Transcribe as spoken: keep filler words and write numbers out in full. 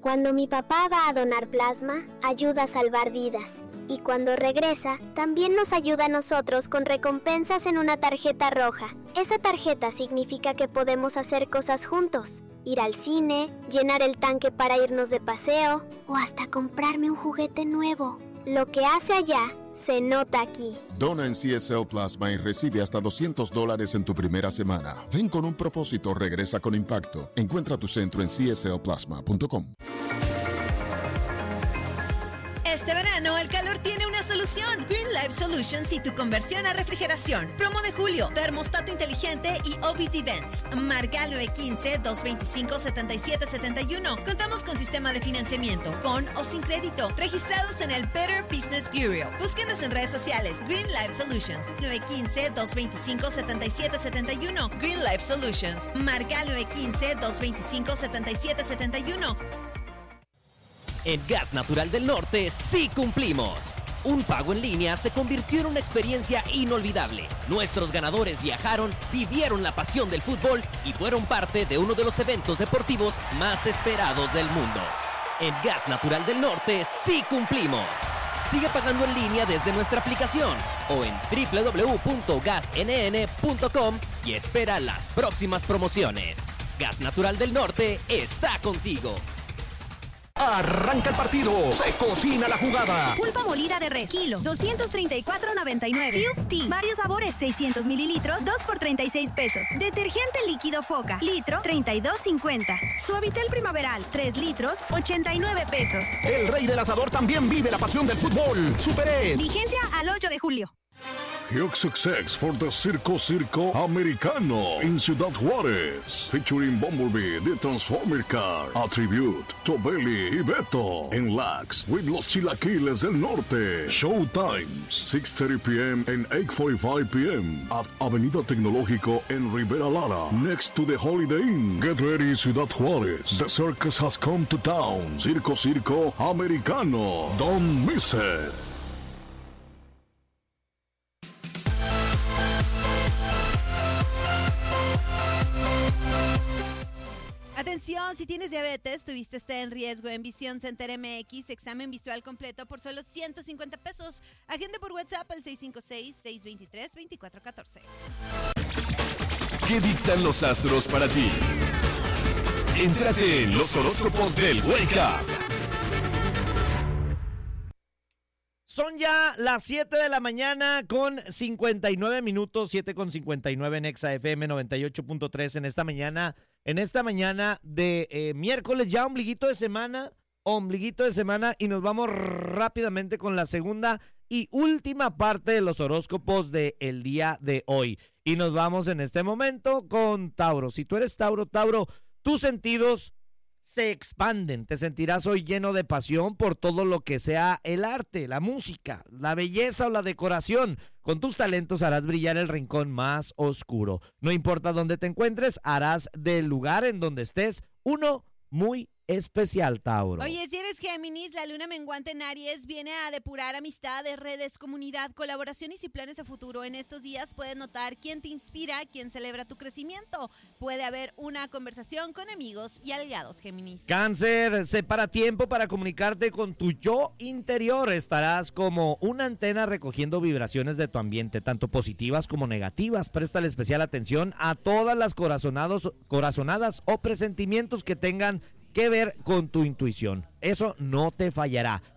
Cuando mi papá va a donar plasma, ayuda a salvar vidas. Y cuando regresa, también nos ayuda a nosotros con recompensas en una tarjeta roja. Esa tarjeta significa que podemos hacer cosas juntos. Ir al cine, llenar el tanque para irnos de paseo o hasta comprarme un juguete nuevo. Lo que hace allá se nota aquí. Dona en C S L Plasma y recibe hasta doscientos dólares en tu primera semana. Ven con un propósito, regresa con impacto. Encuentra tu centro en c s l plasma punto com. Este verano el calor tiene una solución. Green Life Solutions y tu conversión a refrigeración. Promo de julio, termostato inteligente y O B D Vents. Marca al nueve uno cinco, dos dos cinco, siete siete siete uno. Contamos con sistema de financiamiento, con o sin crédito. Registrados en el Better Business Bureau. Búsquenos en redes sociales. Green Life Solutions. nueve uno cinco, dos dos cinco, siete siete siete uno. Green Life Solutions. Marca al nueve uno cinco, dos dos cinco, siete siete siete uno. En Gas Natural del Norte sí cumplimos. Un pago en línea se convirtió en una experiencia inolvidable. Nuestros ganadores viajaron, vivieron la pasión del fútbol y fueron parte de uno de los eventos deportivos más esperados del mundo. En Gas Natural del Norte sí cumplimos. Sigue pagando en línea desde nuestra aplicación o en doble u doble u doble u punto gas n n punto com y espera las próximas promociones. Gas Natural del Norte está contigo. Arranca el partido, se cocina la jugada. Pulpa molida de res, kilo, doscientos treinta y cuatro noventa y nueve. Fuse Tea, varios sabores, seiscientos mililitros, dos por treinta y seis pesos. Detergente líquido Foca, litro, treinta y dos cincuenta. Suavitel primaveral, tres litros, ochenta y nueve pesos. El rey del asador también vive la pasión del fútbol. Super Ed. Vigencia al ocho de julio. Huge success for the Circo Circo Americano in Ciudad Juárez, featuring Bumblebee, the Transformer Car, a tribute to Belly y Beto, en Lax with los Chilaquiles del Norte. Showtimes, six thirty p.m. and eight forty-five p.m. at Avenida Tecnológico en Rivera Lara, next to the Holiday Inn. Get ready, Ciudad Juárez. The circus has come to town. Circo Circo Americano. Don't miss it. Atención, si tienes diabetes, tuviste este en riesgo en Visión Center M X, examen visual completo por solo ciento cincuenta pesos. Agende por WhatsApp al seis cinco seis, seis dos tres, dos cuatro uno cuatro. ¿Qué dictan los astros para ti? Entrate en los horóscopos del Wake Up. Son ya las siete de la mañana con cincuenta y nueve minutos, siete con cincuenta y nueve en Exa F M noventa y ocho punto tres en esta mañana, en esta mañana de eh, miércoles, ya ombliguito de semana, ombliguito de semana, y nos vamos rápidamente con la segunda y última parte de los horóscopos del día de hoy. Y nos vamos en este momento con Tauro. Si tú eres Tauro, Tauro, tus sentidos se expanden, te sentirás hoy lleno de pasión por todo lo que sea el arte, la música, la belleza o la decoración. Con tus talentos harás brillar el rincón más oscuro. No importa dónde te encuentres, harás del lugar en donde estés uno muy especial, Tauro. Oye, si eres Géminis, la luna menguante en Aries viene a depurar amistades, redes, comunidad, colaboraciones y planes a futuro. En estos días puedes notar quién te inspira, quién celebra tu crecimiento. Puede haber una conversación con amigos y aliados, Géminis. Cáncer, separa tiempo para comunicarte con tu yo interior. Estarás como una antena recogiendo vibraciones de tu ambiente, tanto positivas como negativas. Préstale especial atención a todas las corazonados, corazonadas o presentimientos que tengan que ver con tu intuición. Eso no te fallará.